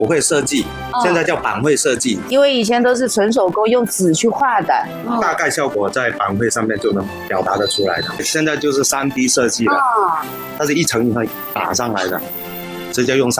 不会设计，现在叫板绘设计。 因为以前都是纯手工用纸去画的， 大概效果在板绘上面就能表达得出来的。现在就是3D 设计了，它是一层一层打上来的，直接用